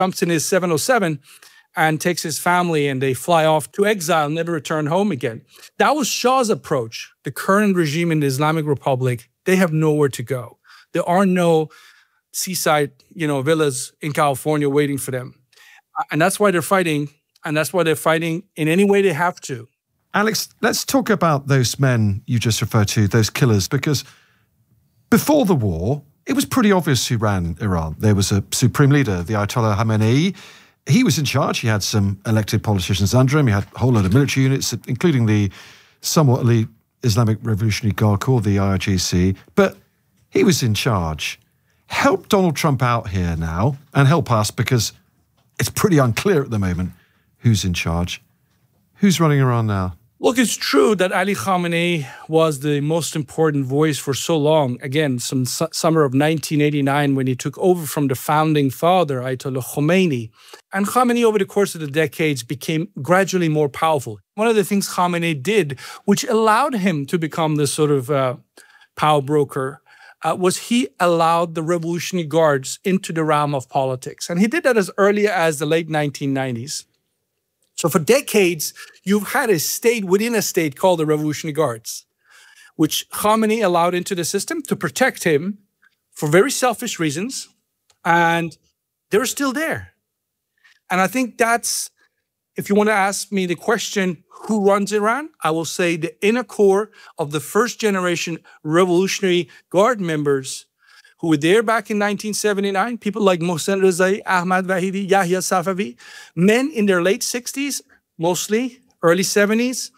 jumps in his 707 and takes his family and they fly off to exile, never return home again. That was Shah's approach. The current regime in the Islamic Republic, they have nowhere to go. There are no seaside, villas in California waiting for them. And that's why they're fighting. And that's why they're fighting in any way they have to. Alex, let's talk about those men you just referred to, those killers, because before the war, it was pretty obvious who ran Iran. There was a supreme leader, the Ayatollah Khamenei. He was in charge. He had some elected politicians under him. He had a whole lot of military units, including the somewhat elite Islamic Revolutionary Guard Corps, the IRGC. But he was in charge. Help Donald Trump out here now and help us, because it's pretty unclear at the moment who's in charge. Who's running Iran now? Look, it's true that Ali Khamenei was the most important voice for so long. Again, some summer of 1989 when he took over from the founding father, Ayatollah Khomeini. And Khamenei, over the course of the decades, became gradually more powerful. One of the things Khamenei did, which allowed him to become this sort of power broker, was he allowed the Revolutionary Guards into the realm of politics. And he did that as early as the late 1990s. So for decades, you've had a state within a state called the Revolutionary Guards, which Khamenei allowed into the system to protect him for very selfish reasons. And they're still there. And I think that's, if you want to ask me the question, who runs Iran? I will say the inner core of the first generation Revolutionary Guard members who were there back in 1979, people like Mohsen Rezai, Ahmad Vahidi, Yahya Safavi, men in their late 60s, mostly early 70s,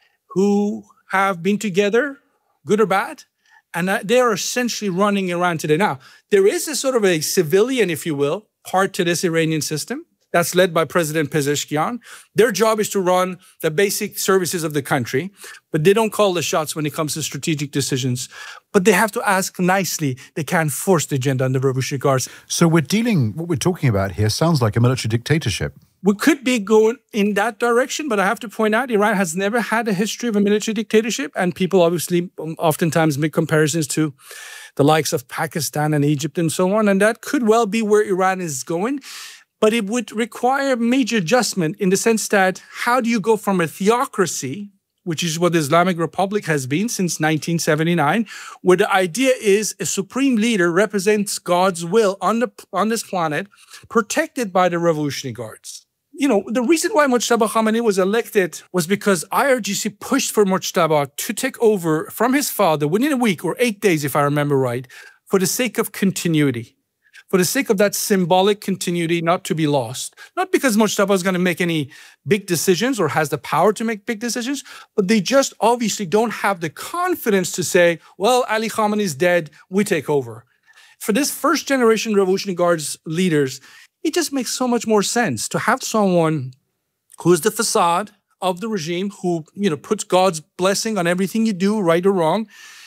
who have been together, good or bad, and they are essentially running Iran today. Now, there is a sort of a civilian, if you will, part to this Iranian system that's led by President Pezeshkian. Their job is to run the basic services of the country, but they don't call the shots when it comes to strategic decisions. But they have to ask nicely. They can't force the agenda on the Revolutionary Guards. So what we're talking about here sounds like a military dictatorship. We could be going in that direction, but I have to point out Iran has never had a history of a military dictatorship, and people obviously oftentimes make comparisons to the likes of Pakistan and Egypt and so on, and that could well be where Iran is going. But it would require major adjustment in the sense that how do you go from a theocracy, which is what the Islamic Republic has been since 1979, where the idea is a supreme leader represents God's will on this planet, protected by the Revolutionary Guards. The reason why Mojtaba Khamenei was elected was because IRGC pushed for Mojtaba to take over from his father within a week or 8 days, if I remember right, for the sake of continuity. For the sake of that symbolic continuity not to be lost. Not because Mojtaba is going to make any big decisions or has the power to make big decisions, but they just obviously don't have the confidence to say, well, Ali Khamenei is dead, we take over. For this first generation Revolutionary Guards leaders, it just makes so much more sense to have someone who is the facade of the regime, who puts God's blessing on everything you do, right or wrong,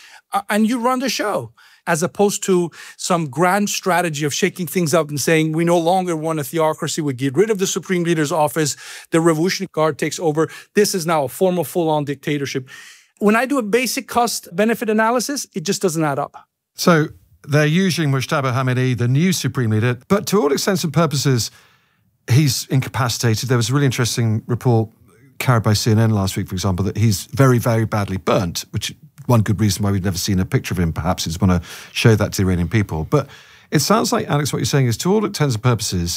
and you run the show. As opposed to some grand strategy of shaking things up and saying, we no longer want a theocracy, we get rid of the Supreme Leader's office, the Revolutionary Guard takes over. This is now a formal full-on dictatorship. When I do a basic cost-benefit analysis, it just doesn't add up. So they're using Mojtaba Khamenei, the new Supreme Leader, but to all intents and purposes, he's incapacitated. There was a really interesting report carried by CNN last week, for example, that he's very, very badly burnt, which one good reason why we've never seen a picture of him, perhaps, is want to show that to the Iranian people. But it sounds like, Alex, what you're saying is, to all intents and purposes,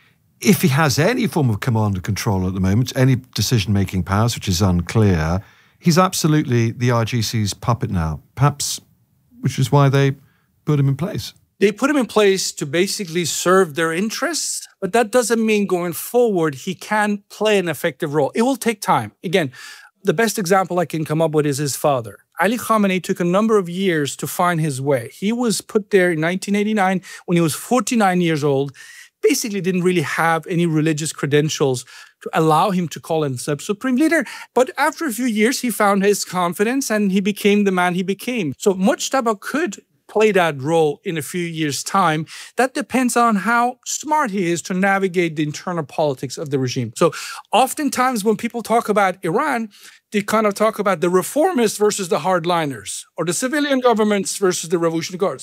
if he has any form of command and control at the moment, any decision-making powers, which is unclear, he's absolutely the IRGC's puppet now, perhaps, which is why they put him in place. They put him in place to basically serve their interests, but that doesn't mean going forward he can play an effective role. It will take time. Again, the best example I can come up with is his father. Ali Khamenei took a number of years to find his way. He was put there in 1989 when he was 49 years old, basically didn't really have any religious credentials to allow him to call himself supreme leader. But after a few years, he found his confidence and he became the man he became. So Mojtaba could play that role in a few years' time. That depends on how smart he is to navigate the internal politics of the regime. So oftentimes when people talk about Iran, they kind of talk about the reformists versus the hardliners, or the civilian governments versus the Revolutionary Guards.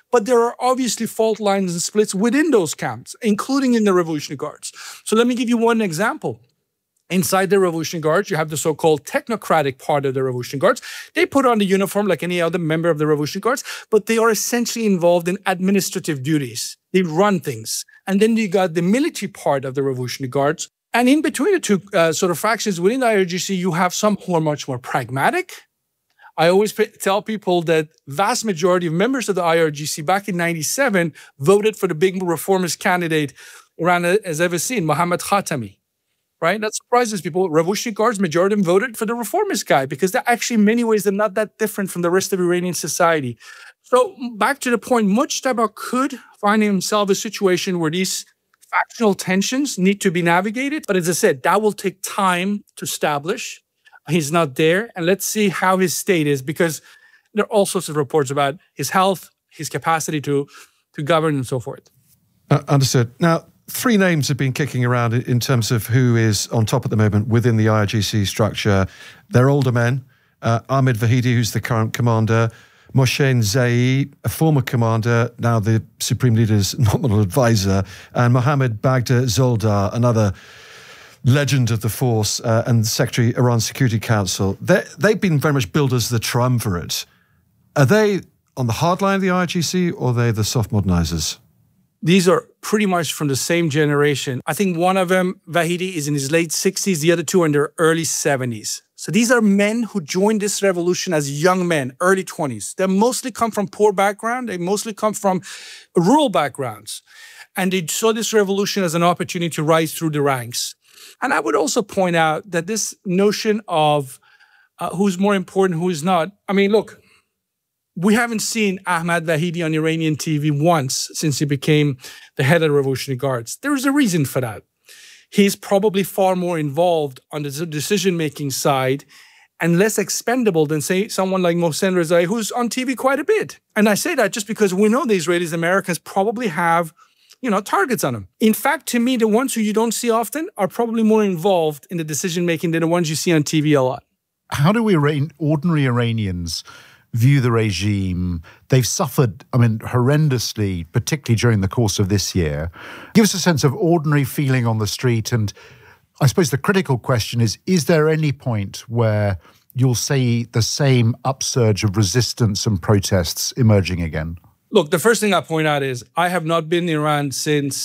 But there are obviously fault lines and splits within those camps, including in the Revolutionary Guards. So let me give you one example. Inside the Revolutionary Guards, you have the so-called technocratic part of the Revolutionary Guards. They put on the uniform like any other member of the Revolutionary Guards, but they are essentially involved in administrative duties. They run things. And then you got the military part of the Revolutionary Guards. And in between the two sort of factions within the IRGC, you have some who are much more pragmatic. I always tell people that vast majority of members of the IRGC back in 97 voted for the big reformist candidate Iran has ever seen, Mohammad Khatami. Right? That surprises people. Revolutionary Guards, majority of them voted for the reformist guy because they're actually in many ways, they're not that different from the rest of Iranian society. So back to the point, Mujtaba could find himself a situation where these factional tensions need to be navigated. But as I said, that will take time to establish. He's not there. And let's see how his state is, because there are all sorts of reports about his health, his capacity to govern and so forth. Understood. Now, three names have been kicking around in terms of who is on top at the moment within the IRGC structure. They're older men. Ahmed Vahidi, who's the current commander. Mohsen Zai, a former commander, now the Supreme Leader's nominal advisor. And Mohammad Baghdad Zoldar, another legend of the force and Secretary Iran Security Council. They've been very much billed as the triumvirate. Are they on the hard line of the IRGC, or are they the soft modernizers? These are pretty much from the same generation. I think one of them, Vahidi, is in his late 60s. The other two are in their early 70s. So these are men who joined this revolution as young men, early 20s. They mostly come from poor background. They mostly come from rural backgrounds. And they saw this revolution as an opportunity to rise through the ranks. And I would also point out that this notion of who's more important, who's not. I mean, look, we haven't seen Ahmad Vahidi on Iranian TV once since he became the head of the Revolutionary Guards. There is a reason for that. He's probably far more involved on the decision-making side and less expendable than, say, someone like Mohsen Rezai, who's on TV quite a bit. And I say that just because we know the Israelis and Americans probably have, targets on them. In fact, to me, the ones who you don't see often are probably more involved in the decision-making than the ones you see on TV a lot. How do we ordinary Iranians view the regime? They've suffered, horrendously, particularly during the course of this year. Give us a sense of ordinary feeling on the street. And I suppose the critical question is there any point where you'll see the same upsurge of resistance and protests emerging again? Look, the first thing I point out is I have not been in Iran since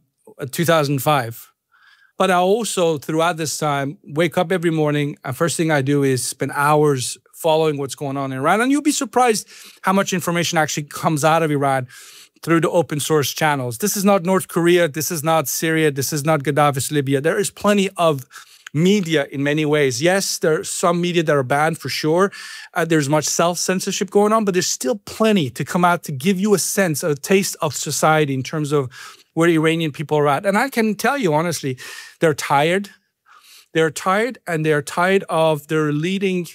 2005. But I also, throughout this time, wake up every morning, and first thing I do is spend hours following what's going on in Iran. And you'll be surprised how much information actually comes out of Iran through the open source channels. This is not North Korea. This is not Syria. This is not Gaddafi's Libya. There is plenty of media in many ways. Yes, there are some media that are banned for sure. There's much self-censorship going on, but there's still plenty to come out to give you a sense, a taste of society in terms of where Iranian people are at. And I can tell you honestly, they're tired. They're tired, and they're tired of their leading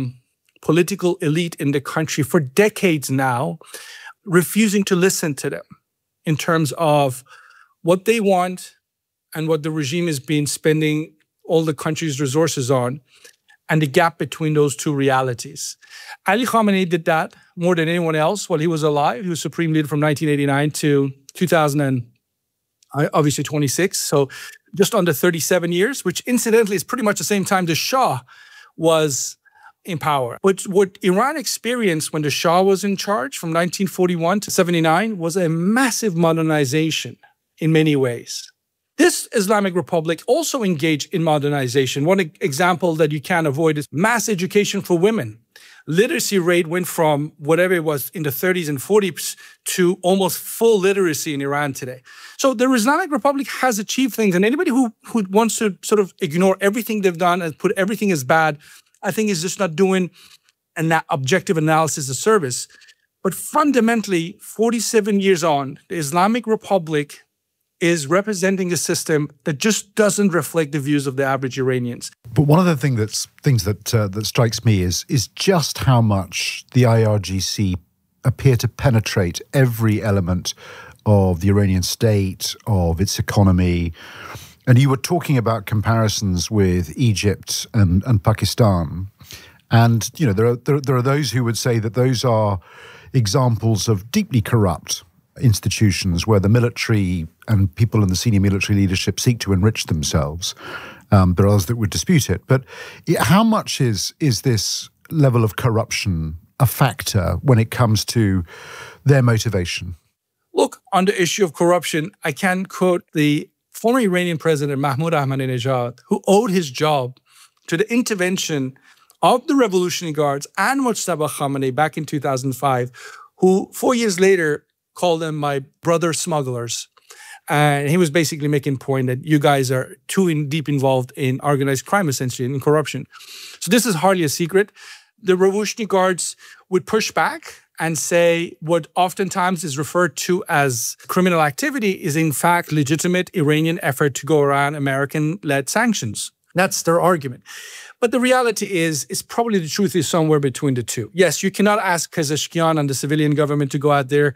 political elite in the country for decades now, refusing to listen to them in terms of what they want and what the regime has been spending all the country's resources on, and the gap between those two realities. Ali Khamenei did that more than anyone else while he was alive. He was supreme leader from 1989 to 2000 and obviously 26. So just under 37 years, which incidentally is pretty much the same time the Shah was in power. But what Iran experienced when the Shah was in charge from 1941 to 79 was a massive modernization in many ways. This Islamic Republic also engaged in modernization. One example that you can't avoid is mass education for women. Literacy rate went from whatever it was in the 30s and 40s to almost full literacy in Iran today. So the Islamic Republic has achieved things, and anybody who wants to sort of ignore everything they've done and put everything as bad, I think is just not doing an objective analysis of service. But fundamentally, 47 years on, the Islamic Republic is representing a system that just doesn't reflect the views of the average Iranians. But one of the things that strikes me is just how much the IRGC appear to penetrate every element of the Iranian state, of its economy. And you were talking about comparisons with Egypt and Pakistan. And, there are those who would say that those are examples of deeply corrupt institutions where the military and people in the senior military leadership seek to enrich themselves. There are others that would dispute it. But how much is this level of corruption a factor when it comes to their motivation? Look, on the issue of corruption, I can quote the former Iranian president, Mahmoud Ahmadinejad, who owed his job to the intervention of the Revolutionary Guards and Mojtaba Khamenei back in 2005, who 4 years later called them my brother smugglers. And he was basically making a point that you guys are too deep involved in organized crime, essentially, in corruption. So this is hardly a secret. The Revolutionary Guards would push back and say what oftentimes is referred to as criminal activity is in fact legitimate Iranian effort to go around American-led sanctions. That's their argument. But the reality is probably the truth is somewhere between the two. Yes, you cannot ask Pezeshkian and the civilian government to go out there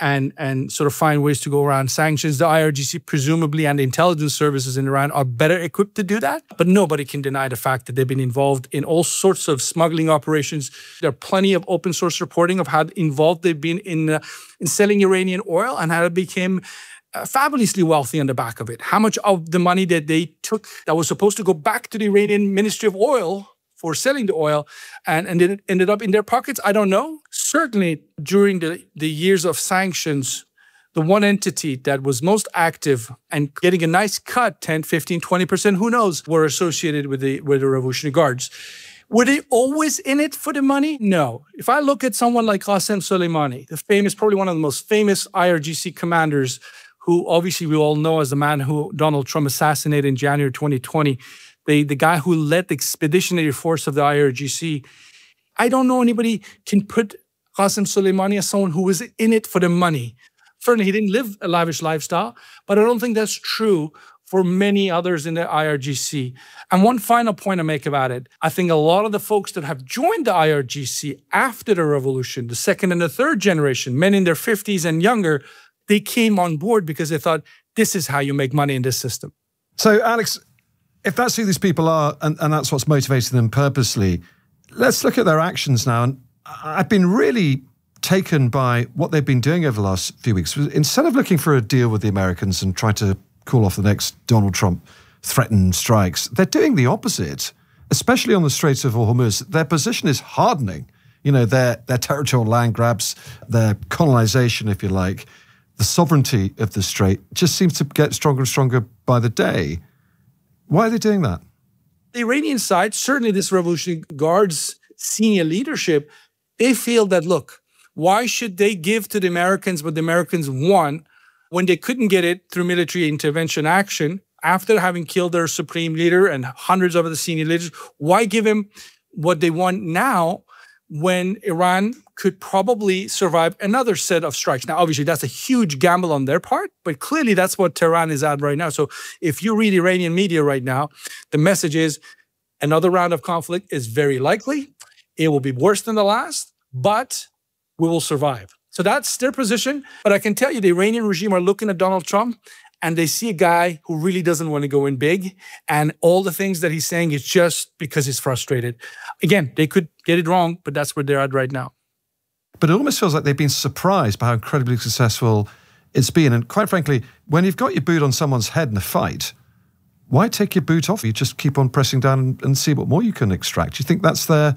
and sort of find ways to go around sanctions. The IRGC presumably and the intelligence services in Iran are better equipped to do that. But nobody can deny the fact that they've been involved in all sorts of smuggling operations. There are plenty of open source reporting of how involved they've been in selling Iranian oil and how it became fabulously wealthy on the back of it. How much of the money that they took that was supposed to go back to the Iranian Ministry of Oil for selling the oil and it ended up in their pockets, I don't know. Certainly during the years of sanctions, the one entity that was most active and getting a nice cut, 10, 15, 20%, who knows, were associated with the Revolutionary Guards. Were they always in it for the money? No. If I look at someone like Qasem Soleimani, probably one of the most famous IRGC commanders, who obviously we all know as the man who Donald Trump assassinated in January 2020, the guy who led the expeditionary force of the IRGC. I don't know anybody can put Qasem Soleimani as someone who was in it for the money. Certainly, he didn't live a lavish lifestyle, but I don't think that's true for many others in the IRGC. And one final point I make about it, I think a lot of the folks that have joined the IRGC after the revolution, the second and the third generation, men in their 50s and younger, they came on board because they thought, this is how you make money in this system. So, Alex, if that's who these people are and that's what's motivating them purposely, let's look at their actions now. And I've been really taken by what they've been doing over the last few weeks. Instead of looking for a deal with the Americans and try to call off the next Donald Trump threatened strikes, they're doing the opposite, especially on the Straits of Hormuz. Their position is hardening. You know, their territorial land grabs, their colonization, if you like, the sovereignty of the Strait just seems to get stronger and stronger by the day. Why are they doing that? The Iranian side, certainly this Revolutionary Guards senior leadership, they feel that, look, why should they give to the Americans what the Americans want when they couldn't get it through military intervention action after having killed their supreme leader and hundreds of other senior leaders? Why give him what they want now when Iran could probably survive another set of strikes? Now, obviously, that's a huge gamble on their part, but clearly that's what Tehran is at right now. So if you read Iranian media right now, the message is another round of conflict is very likely. It will be worse than the last, but we will survive. So that's their position. But I can tell you the Iranian regime are looking at Donald Trump and they see a guy who really doesn't want to go in big. And all the things that he's saying is just because he's frustrated. Again, they could get it wrong, but that's where they're at right now. But it almost feels like they've been surprised by how incredibly successful it's been. And quite frankly, when you've got your boot on someone's head in a fight, why take your boot off? You just keep on pressing down and see what more you can extract. Do you think that's the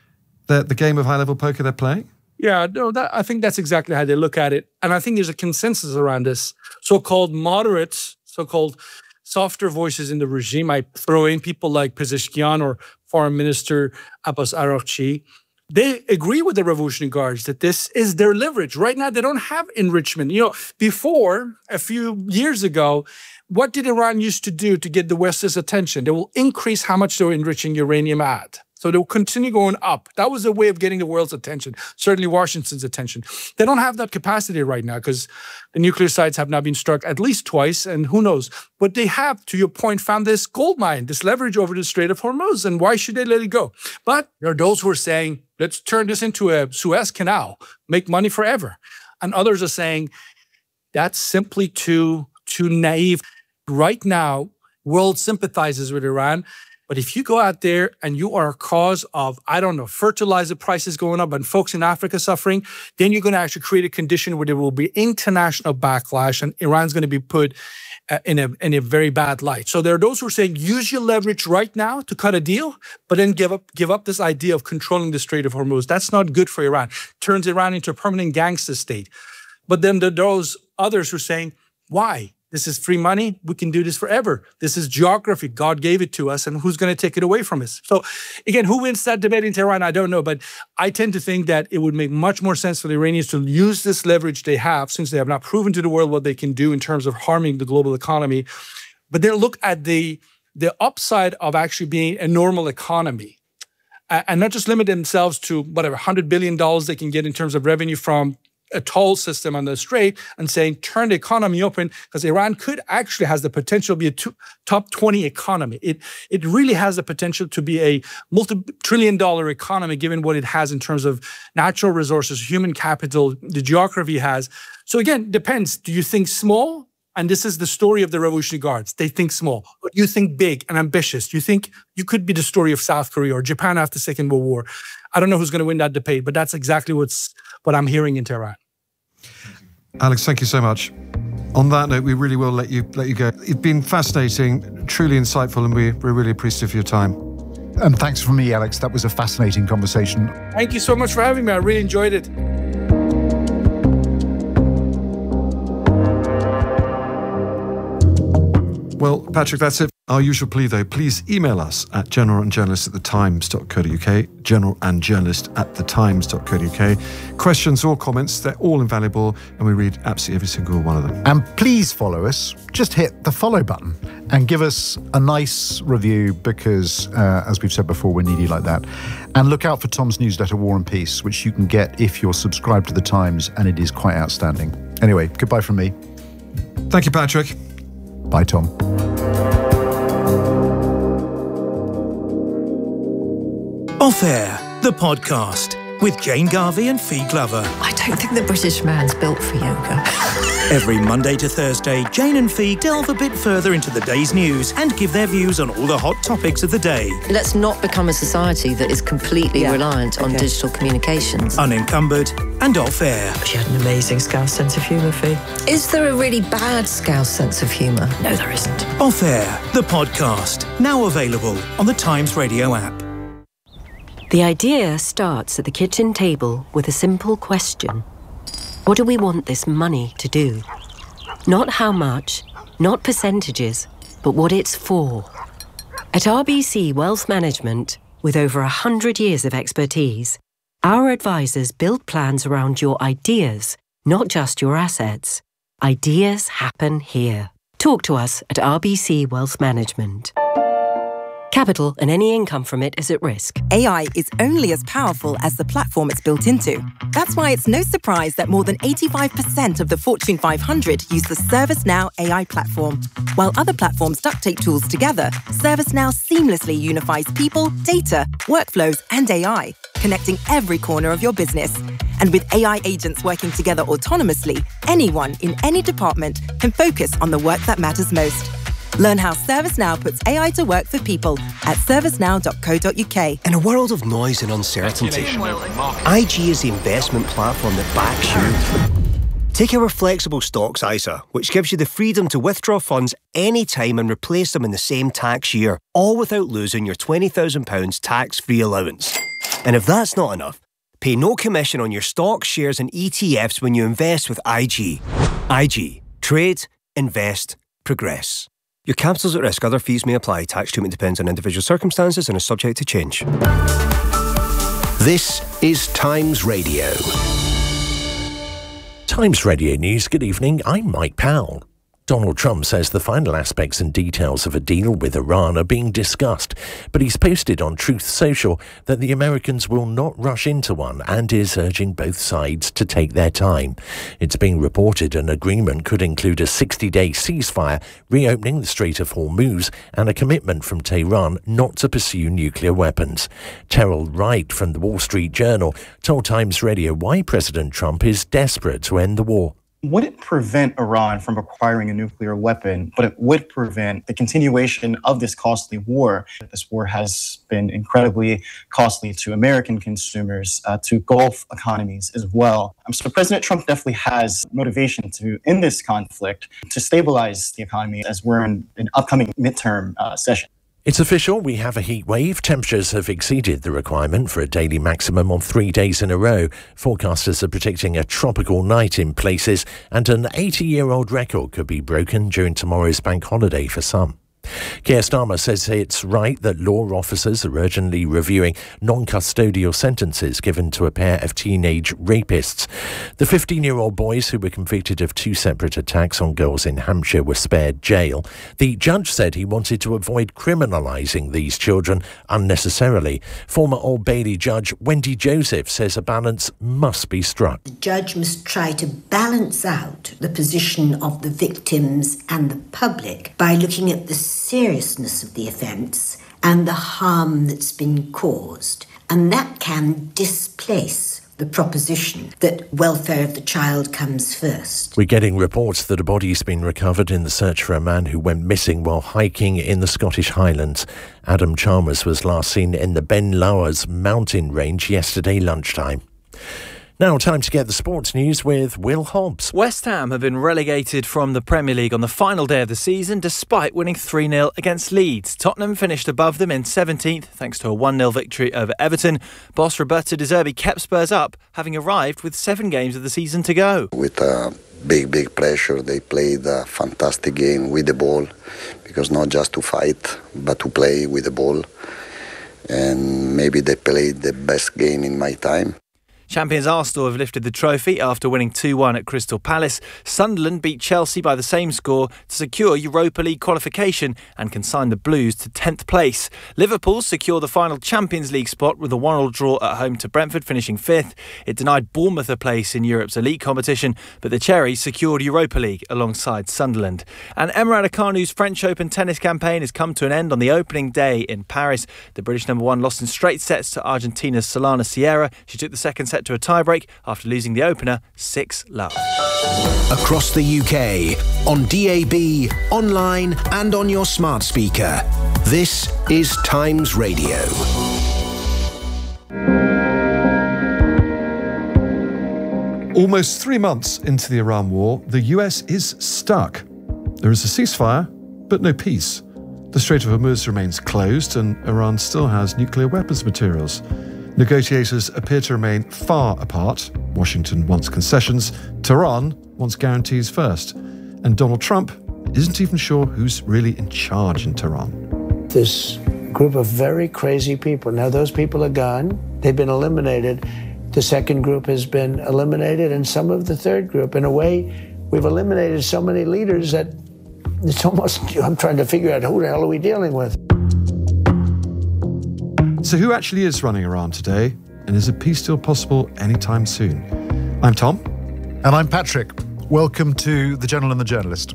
game of high-level poker they're playing? Yeah, no, I think that's exactly how they look at it. And I think there's a consensus around this. So-called moderates, so-called softer voices in the regime, I throw in people like Pezeshkian or Foreign Minister Abbas Araghchi. They agree with the Revolutionary Guards that this is their leverage. Right now, they don't have enrichment. You know, before, a few years ago, what did Iran used to do to get the West's attention? They will increase how much they're enriching uranium at. So they'll continue going up. That was a way of getting the world's attention, certainly Washington's attention. They don't have that capacity right now because the nuclear sites have now been struck at least twice, and who knows. But they have, to your point, found this gold mine, this leverage over the Strait of Hormuz, and why should they let it go? But there are those who are saying, let's turn this into a Suez Canal, make money forever. And others are saying, that's simply too naive. Right now, world sympathizes with Iran. But if you go out there and you are a cause of, I don't know, fertilizer prices going up and folks in Africa suffering, then you're going to actually create a condition where there will be international backlash and Iran's going to be put in a very bad light. So there are those who are saying, use your leverage right now to cut a deal, but then give up this idea of controlling the Strait of Hormuz. That's not good for Iran. Turns Iran into a permanent gangster state. But then there are those others who are saying, why? This is free money. We can do this forever. This is geography. God gave it to us, and who's going to take it away from us? So again, who wins that debate in Tehran? I don't know, but I tend to think that it would make much more sense for the Iranians to use this leverage they have, since they have not proven to the world what they can do in terms of harming the global economy, but then look at the upside of actually being a normal economy, and not just limit themselves to whatever $100 billion they can get in terms of revenue from a toll system on the strait, and saying, turn the economy open, because Iran could actually has the potential to be a top 20 economy. It really has the potential to be a multi-trillion-dollar economy, given what it has in terms of natural resources, human capital, the geography it has. So again, depends. Do you think small? And this is the story of the Revolutionary Guards. They think small. But you think big and ambitious. You think you could be the story of South Korea or Japan after the Second World War. I don't know who's going to win that debate, but that's exactly what I'm hearing in Tehran. Alex, thank you so much. On that note, we really will let you go. It's been fascinating, truly insightful, and we're really appreciative of your time. And thanks from me, Alex. That was a fascinating conversation. Thank you so much for having me. I really enjoyed it. Well, Patrick, that's it. Our usual plea, though, please email us at generalandjournalist@thetimes.co.uk, generalandjournalist@thetimes.co.uk. Questions or comments, they're all invaluable, and we read absolutely every single one of them. And please follow us. Just hit the follow button and give us a nice review, because, as we've said before, we're needy like that. And look out for Tom's newsletter, War and Peace, which you can get if you're subscribed to The Times, and it is quite outstanding. Anyway, goodbye from me. Thank you, Patrick. Bye, Tom. Off Air, the podcast with Jane Garvey and Fee Glover. I don't think the British man's built for yoga. Every Monday to Thursday, Jane and Fee delve a bit further into the day's news and give their views on all the hot topics of the day. Let's not become a society that is completely reliant on digital communications. Unencumbered and off air. She had an amazing Scouse sense of humour, Fee. Is there a really bad Scouse sense of humour? No, there isn't. Off Air, the podcast, now available on the Times Radio app. The idea starts at the kitchen table with a simple question. What do we want this money to do? Not how much, not percentages, but what it's for. At RBC Wealth Management, with over 100 years of expertise, our advisors build plans around your ideas, not just your assets. Ideas happen here. Talk to us at RBC Wealth Management. Capital and any income from it is at risk. AI is only as powerful as the platform it's built into. That's why it's no surprise that more than 85% of the Fortune 500 use the ServiceNow AI platform. While other platforms duct tape tools together, ServiceNow seamlessly unifies people, data, workflows, and AI, connecting every corner of your business. And with AI agents working together autonomously, anyone in any department can focus on the work that matters most. Learn how ServiceNow puts AI to work for people at servicenow.co.uk. In a world of noise and uncertainty, IG is the investment platform that backs you. Take our flexible stocks ISA, which gives you the freedom to withdraw funds anytime and replace them in the same tax year, all without losing your £20,000 tax-free allowance. And if that's not enough, pay no commission on your stocks, shares and ETFs when you invest with IG. IG. Trade, invest, progress. Your capital's at risk. Other fees may apply. Tax treatment depends on individual circumstances and is subject to change. This is Times Radio. Times Radio News. Good evening. I'm Mike Powell. Donald Trump says the final aspects and details of a deal with Iran are being discussed, but he's posted on Truth Social that the Americans will not rush into one and is urging both sides to take their time. It's being reported an agreement could include a 60-day ceasefire, reopening the Strait of Hormuz, and a commitment from Tehran not to pursue nuclear weapons. Terrell Wright from the Wall Street Journal told Times Radio why President Trump is desperate to end the war. wouldn't prevent Iran from acquiring a nuclear weapon, but it would prevent the continuation of this costly war. This war has been incredibly costly to American consumers, to Gulf economies as well. So President Trump definitely has motivation to end this conflict, to stabilize the economy as we're in an upcoming midterm session. It's official, we have a heat wave. Temperatures have exceeded the requirement for a daily maximum on 3 days in a row. Forecasters are predicting a tropical night in places, and an 80-year-old record could be broken during tomorrow's bank holiday for some. Keir Starmer says it's right that law officers are urgently reviewing non-custodial sentences given to a pair of teenage rapists. The 15-year-old boys who were convicted of 2 separate attacks on girls in Hampshire were spared jail. The judge said he wanted to avoid criminalising these children unnecessarily. Former Old Bailey judge Wendy Joseph says a balance must be struck. The judge must try to balance out the position of the victims and the public by looking at the seriousness of the offence and the harm that's been caused. And that can displace the proposition that welfare of the child comes first. We're getting reports that a body's been recovered in the search for a man who went missing while hiking in the Scottish Highlands. Adam Chalmers was last seen in the Ben Lawers mountain range yesterday lunchtime. Now, time to get the sports news with Will Hobbs. West Ham have been relegated from the Premier League on the final day of the season, despite winning 3-0 against Leeds. Tottenham finished above them in 17th, thanks to a 1-0 victory over Everton. Boss Roberto De Zerbi kept Spurs up, having arrived with 7 games of the season to go. With big pressure, they played a fantastic game with the ball, because not just to fight, but to play with the ball. And maybe they played the best game in my time. Champions Arsenal have lifted the trophy after winning 2-1 at Crystal Palace. Sunderland beat Chelsea by the same score to secure Europa League qualification and consign the Blues to 10th place. Liverpool secure the final Champions League spot with a 1-1 draw at home to Brentford, finishing 5th. It denied Bournemouth a place in Europe's elite competition, but the Cherries secured Europa League alongside Sunderland. And Emma Raducanu's French Open tennis campaign has come to an end on the opening day in Paris. The British number 1 lost in straight sets to Argentina's Solana Sierra. She took the second set to a tiebreak after losing the opener 6-love. Across the UK, on DAB, online and on your smart speaker. This is Times Radio. Almost 3 months into the Iran war, the US is stuck. There is a ceasefire, but no peace. The Strait of Hormuz remains closed, and Iran still has nuclear weapons materials. Negotiators appear to remain far apart. Washington wants concessions, Tehran wants guarantees first. And Donald Trump isn't even sure who's really in charge in Tehran. This group of very crazy people. Now, those people are gone. They've been eliminated. The second group has been eliminated, and some of the third group. In a way, we've eliminated so many leaders that it's almost, I'm trying to figure out who the hell are we dealing with. So who actually is running Iran today? And is a peace deal possible anytime soon? I'm Tom. And I'm Patrick. Welcome to The Journal and the Journalist.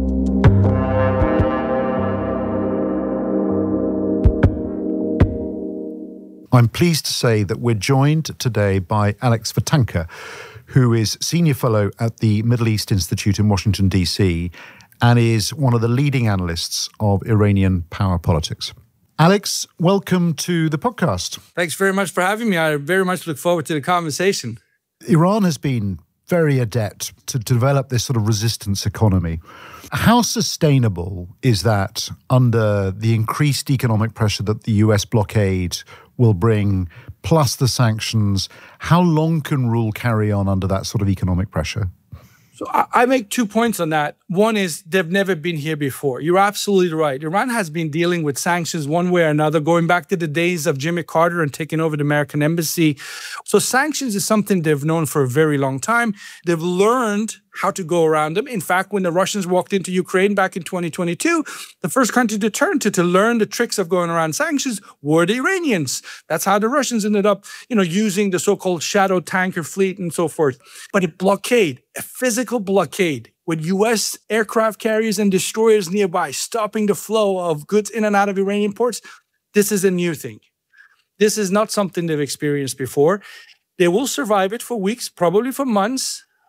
I'm pleased to say that we're joined today by Alex Vatanka, who is Senior Fellow at the Middle East Institute in Washington, D.C., and is one of the leading analysts of Iranian power politics. Alex, welcome to the podcast. Thanks very much for having me. I very much look forward to the conversation. Iran has been very adept to develop this sort of resistance economy. How sustainable is that under the increased economic pressure that the US blockade will bring, plus the sanctions? How long can rule carry on under that sort of economic pressure? So I make 2 points on that. One is they've never been here before. You're absolutely right. Iran has been dealing with sanctions one way or another, going back to the days of Jimmy Carter and taking over the American embassy. So sanctions is something they've known for a very long time. They've learned how to go around them. In fact, when the Russians walked into Ukraine back in 2022, the first country to turn to learn the tricks of going around sanctions were the Iranians. That's how the Russians ended up, using the so-called shadow tanker fleet and so forth. But a physical blockade, with U.S. aircraft carriers and destroyers nearby, stopping the flow of goods in and out of Iranian ports, this is a new thing. This is not something they've experienced before. They will survive it for weeks, probably for months.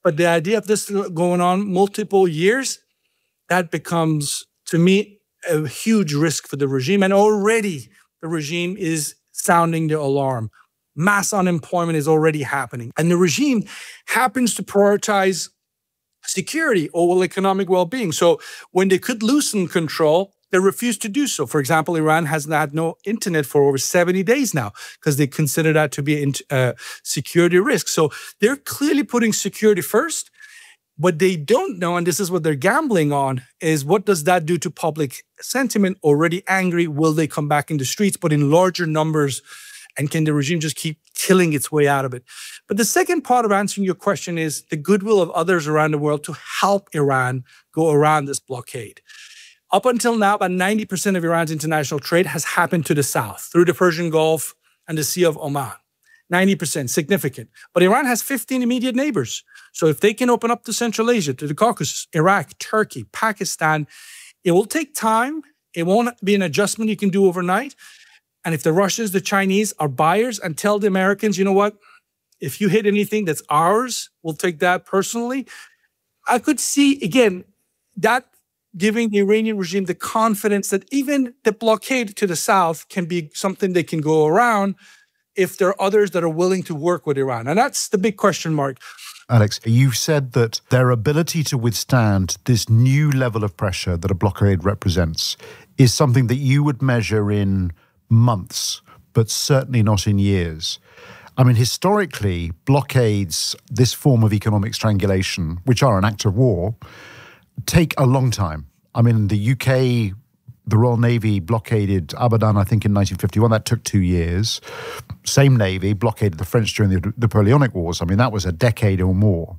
But the idea of this going on multiple years, that becomes, to me, a huge risk for the regime. And already the regime is sounding the alarm. Mass unemployment is already happening. And the regime happens to prioritize security over economic well-being. So when they could loosen control, they refuse to do so. For example, Iran has had no internet for over 70 days now because they consider that to be a security risk. So they're clearly putting security first. What they don't know, and this is what they're gambling on, is what does that do to public sentiment? Already angry, will they come back in the streets, but in larger numbers? And can the regime just keep killing its way out of it? But the second part of answering your question is the goodwill of others around the world to help Iran go around this blockade. Up until now, about 90% of Iran's international trade has happened to the south, through the Persian Gulf and the Sea of Oman. 90%, significant. But Iran has 15 immediate neighbors. So if they can open up to Central Asia, to the Caucasus, Iraq, Turkey, Pakistan, it will take time. It won't be an adjustment you can do overnight. And if the Russians, the Chinese are buyers and tell the Americans, you know what, if you hit anything that's ours, we'll take that personally. I could see, again, that giving the Iranian regime the confidence that even the blockade to the south can be something they can go around if there are others that are willing to work with Iran. And that's the big question mark. Alex, you said that their ability to withstand this new level of pressure that a blockade represents is something that you would measure in months, but certainly not in years. I mean, historically, blockades, this form of economic strangulation, which are an act of war, take a long time. I mean, the UK, the Royal Navy blockaded Abadan, I think, in 1951. That took 2 years. Same Navy blockaded the French during the Napoleonic Wars. I mean, that was a decade or more.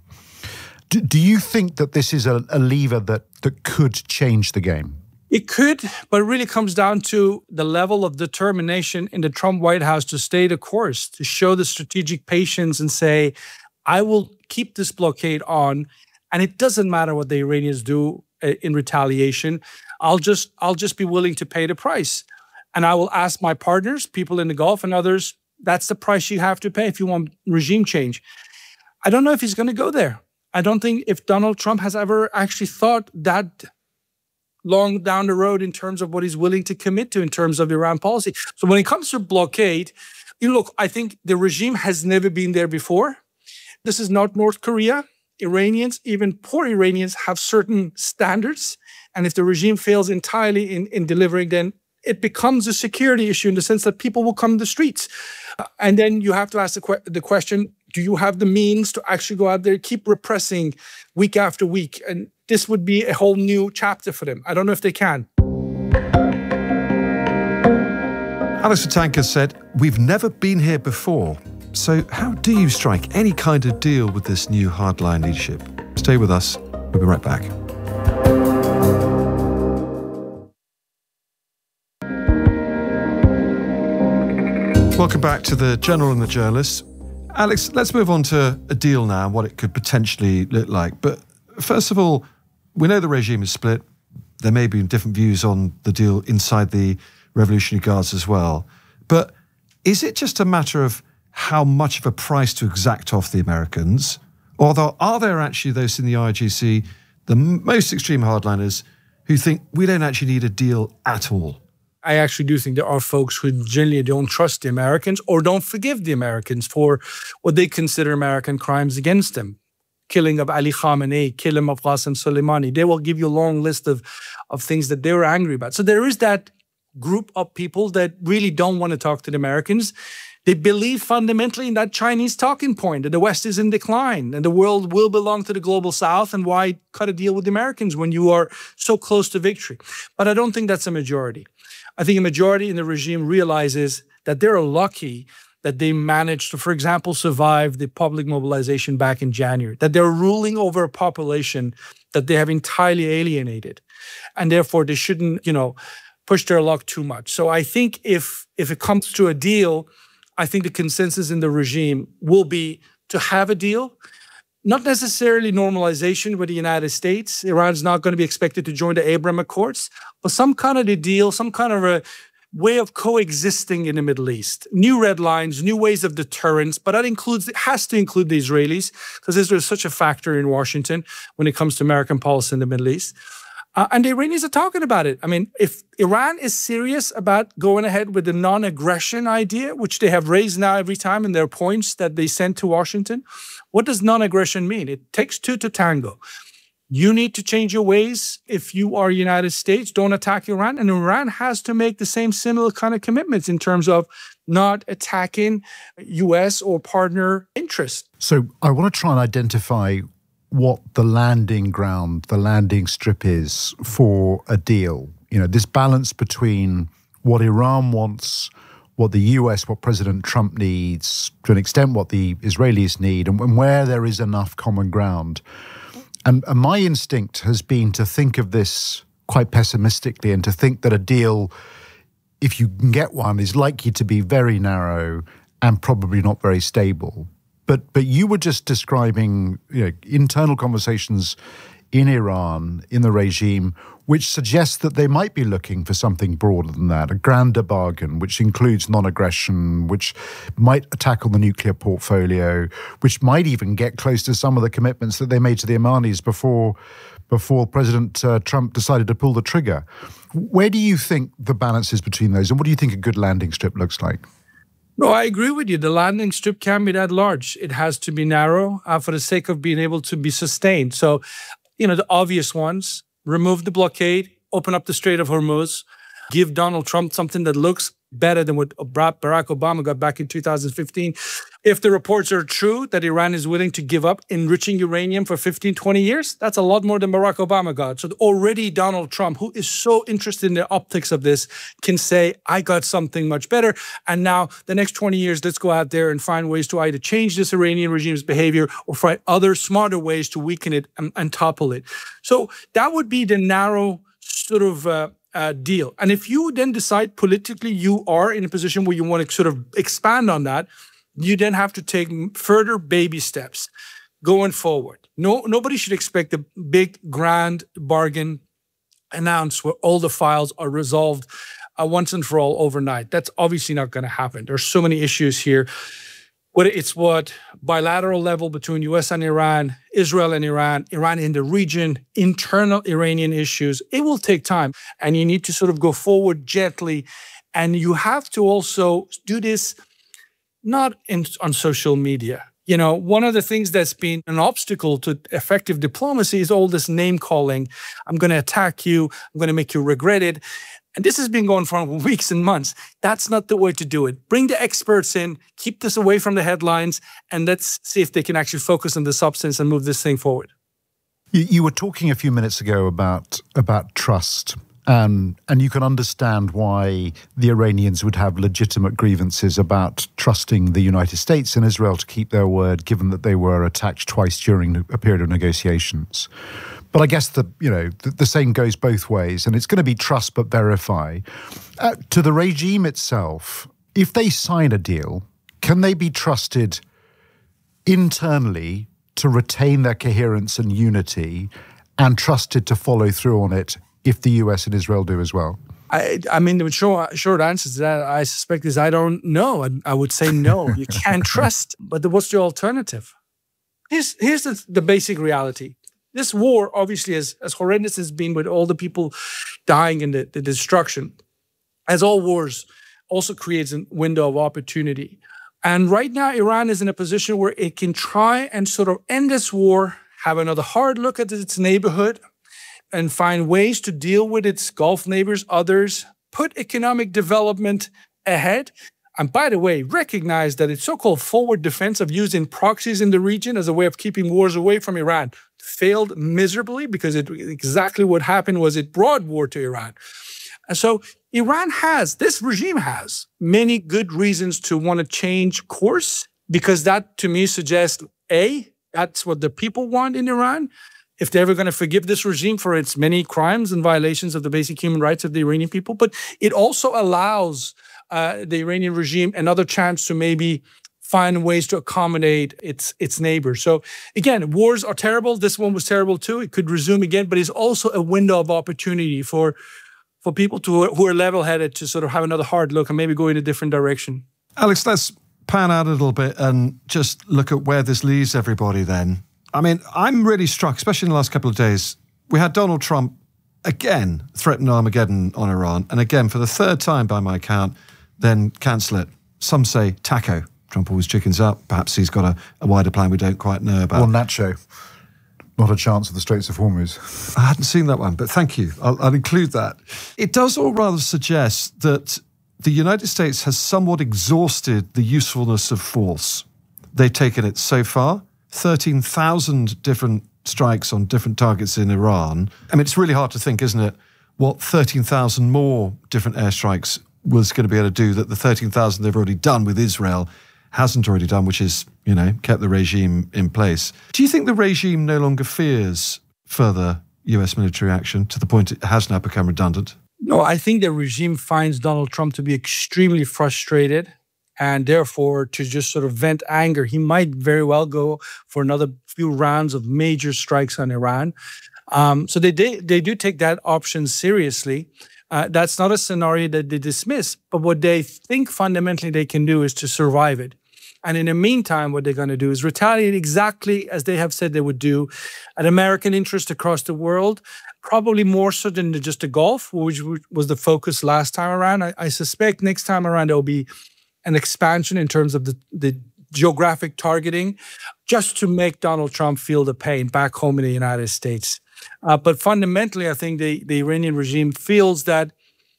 Do you think that this is a lever that could change the game? It could, but it really comes down to the level of determination in the Trump White House to stay the course, to show the strategic patience and say, I will keep this blockade on, and it doesn't matter what the Iranians do in retaliation. I'll just be willing to pay the price. And I will ask my partners, people in the Gulf and others, that's the price you have to pay if you want regime change. I don't know if he's going to go there. I don't think if Donald Trump has ever actually thought that long down the road in terms of what he's willing to commit to in terms of Iran policy. So when it comes to blockade, look, I think the regime has never been there before. This is not North Korea. Iranians, even poor Iranians, have certain standards. And if the regime fails entirely in delivering, then it becomes a security issue in the sense that people will come to the streets. And then you have to ask the question, do you have the means to actually go out there, keep repressing week after week? And this would be a whole new chapter for them. I don't know if they can. Alex Vatanka said, we've never been here before. So how do you strike any kind of deal with this new hardline leadership? Stay with us. We'll be right back. Welcome back to The General and the Journalist. Alex, let's move on to a deal now and what it could potentially look like. But first of all, we know the regime is split. There may be different views on the deal inside the Revolutionary Guards as well. But is it just a matter of how much of a price to exact off the Americans? Or are there actually those in the IRGC, the most extreme hardliners, who think we don't actually need a deal at all? I actually do think there are folks who generally don't trust the Americans or don't forgive the Americans for what they consider American crimes against them. Killing of Ali Khamenei, killing of Qasem Soleimani. They will give you a long list of things that they were angry about. So there is that group of people that really don't want to talk to the Americans. They believe fundamentally in that Chinese talking point, that the West is in decline and the world will belong to the global South, and why cut a deal with the Americans when you are so close to victory? But I don't think that's a majority. I think a majority in the regime realizes that they're lucky that they managed to, for example, survive the public mobilization back in January, that they're ruling over a population that they have entirely alienated. And therefore, they shouldn't, push their luck too much. So I think if it comes to a deal, I think the consensus in the regime will be to have a deal, not necessarily normalization with the United States. Iran's not going to be expected to join the Abraham Accords, but some kind of a deal, some kind of way of coexisting in the Middle East. New red lines, new ways of deterrence, but that has to include the Israelis, because Israel is such a factor in Washington when it comes to American policy in the Middle East. And the Iranians are talking about it. I mean, if Iran is serious about going ahead with the non-aggression idea, which they have raised now every time in their points that they send to Washington, what does non-aggression mean? It takes two to tango. You need to change your ways. If you are United States, don't attack Iran. And Iran has to make the same similar kind of commitments in terms of not attacking U.S. or partner interests. So I want to try and identify what the landing ground, the landing strip is for a deal. You know, this balance between what Iran wants, what the US, what President Trump needs, to an extent what the Israelis need, and where there is enough common ground. And my instinct has been to think of this quite pessimistically and to think that a deal, if you can get one, is likely to be very narrow and probably not very stable. But you were just describing, you know, internal conversations in Iran, in the regime, which suggests that they might be looking for something broader than that, a grander bargain, which includes non-aggression, which might tackle the nuclear portfolio, which might even get close to some of the commitments that they made to the Iranians before President Trump decided to pull the trigger. Where do you think the balance is between those, and what do you think a good landing strip looks like? No, I agree with you. The landing strip can't be that large. It has to be narrow for the sake of being able to be sustained. So, you know, the obvious ones, remove the blockade, open up the Strait of Hormuz, give Donald Trump something that looks better than what Barack Obama got back in 2015. If the reports are true that Iran is willing to give up enriching uranium for 15, 20 years, that's a lot more than Barack Obama got. So already Donald Trump, who is so interested in the optics of this, can say, I got something much better. And now the next 20 years, let's go out there and find ways to either change this Iranian regime's behavior or find other smarter ways to weaken it and topple it. So that would be the narrow sort of deal. And if you then decide politically you are in a position where you want to sort of expand on that, you then have to take further baby steps going forward. Nobody should expect a big, grand bargain announced where all the files are resolved once and for all overnight. That's obviously not going to happen. There's so many issues here. Whether it's bilateral level between US and Iran, Israel and Iran in the region, internal Iranian issues, it will take time. And you need to sort of go forward gently. And you have to also do this not on social media. You know, one of the things that's been an obstacle to effective diplomacy is all this name calling. I'm going to attack you. I'm going to make you regret it. And this has been going for weeks and months. That's not the way to do it. Bring the experts in, keep this away from the headlines, and let's see if they can actually focus on the substance and move this thing forward. You were talking a few minutes ago about trust, and you can understand why the Iranians would have legitimate grievances about trusting the United States and Israel to keep their word, given that they were attacked twice during a period of negotiations. But I guess the same goes both ways, and it's going to be trust but verify. To the regime itself, if they sign a deal, can they be trusted internally to retain their coherence and unity, and trusted to follow through on it if the US and Israel do as well? I mean, the short answer to that, I suspect, is I don't know. I would say no. You can't trust. But what's the alternative? Here's the basic reality. This war, obviously, as horrendous as it's been with all the people dying and the destruction, as all wars, also creates a window of opportunity. And right now, Iran is in a position where it can try and sort of end this war, have another hard look at its neighborhood, and find ways to deal with its Gulf neighbors, others, put economic development ahead. And by the way, recognize that its so-called forward defense of using proxies in the region as a way of keeping wars away from Iran failed miserably, because exactly what happened was it brought war to Iran. And so this regime has many good reasons to want to change course, because that to me suggests, A, that's what the people want in Iran. If they're ever going to forgive this regime for its many crimes and violations of the basic human rights of the Iranian people, but it also allows the Iranian regime another chance to maybe find ways to accommodate its neighbors. So again, wars are terrible. This one was terrible too. It could resume again, but it's also a window of opportunity for for people who are level-headed to sort of have another hard look and maybe go in a different direction. Alex, let's pan out a little bit and just look at where this leaves everybody then. I mean, I'm really struck, especially in the last couple of days. We had Donald Trump again threaten Armageddon on Iran, and again, for the third time by my count, then cancel it. Some say taco. Trump always chickens up. Perhaps he's got a wider plan we don't quite know about. Or nacho. Not a chance of the Straits of Hormuz. I hadn't seen that one, but thank you. I'll include that. It does all rather suggest that the United States has somewhat exhausted the usefulness of force. They've taken it so far, 13,000 different strikes on different targets in Iran. I mean, it's really hard to think, isn't it, what 13,000 more different airstrikes was going to be able to do that the 13,000 they've already done with Israel hasn't already done, which is, kept the regime in place. Do you think the regime no longer fears further US military action to the point it has now become redundant? No, I think the regime finds Donald Trump to be extremely frustrated, and therefore to just sort of vent anger, he might very well go for another few rounds of major strikes on Iran. So they do take that option seriously. That's not a scenario that they dismiss, but what they think fundamentally they can do is to survive it. And in the meantime, what they're going to do is retaliate exactly as they have said they would do at American interest across the world, probably more so than just the Gulf, which was the focus last time around. I suspect next time around there will be an expansion in terms of the geographic targeting, just to make Donald Trump feel the pain back home in the United States. But fundamentally, I think the Iranian regime feels that,